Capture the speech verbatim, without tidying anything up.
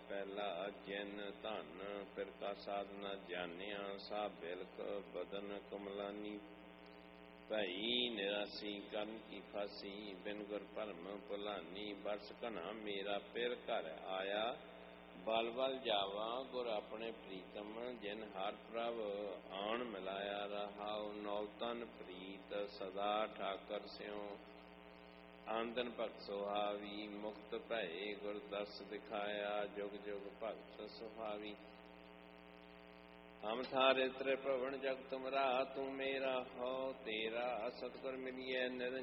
ਪਹਿਲਾ ਜਿਨ ਧਨ ਫਿਰ ਕਾ ਸਾਧਨਾ ਜਾਣਿਆ ਸਾ ਬਿਲਕ ਬਦਨ ਕਮਲਾਨੀ ਭਈ ਨਿਰਾਸੀ ਕਰਨ ਕੀ ਫਾਸੀ ਬਿਨ ਗੁਰ ਭਰਮ ਭੁਲਾਨੀ ਬਰਸ ਘਣਾ ਮੇਰਾ ਫਿਰ ਘਰ ਆਇਆ ਬਲ ਬਲ ਜਾਵਾ ਗੁਰ ਆਪਣੇ ਪ੍ਰੀਤਮ ਜਿਨ ਹਰ ਪ੍ਰਭ ਆਣ ਮਿਲਾਇਆ ਰਹਾਉ ਨੌ ਤਨ ਪ੍ਰੀਤ ਸਦਾ ਠਾਕਰ ਸਿਉ ਆਂਦਨ ਭਗਤ ਸੁਹਾਵੀ ਮੁਕਤ ਭਏ ਗੁਰ ਦਰਸ ਦਿਖਾਇਆ ਜੁਗ ਜੁਗ ਭਗਤ ਸੁਹਾਵੀ ਹਮ ਥਾਰੇ ਤ੍ਰਿ ਭਵਨ ਜਗ ਤੁਮਰਾ ਤੂੰ ਮੇਰਾ ਹੋ ਤੇਰਾ ਸਤਿਗੁਰ ਮਿਲਿਐ ਨਿਰੰਜਨ